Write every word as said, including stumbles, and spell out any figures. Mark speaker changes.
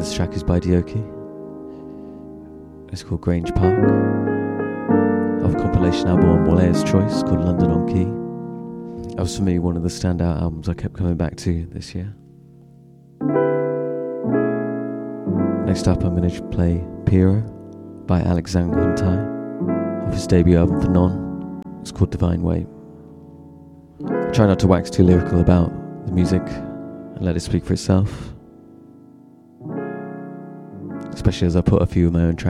Speaker 1: This track is by Dioki. It's called Grange Park, of a compilation album on Walea's Choice called London on Key. That was for me one of the standout albums I kept coming back to this year. Next up I'm going to play Piero by Alexander Huntai off his debut album for Non. It's called Divine Way. I try not to wax too lyrical about the music and let it speak for itself, especially as I put a few of my own tracks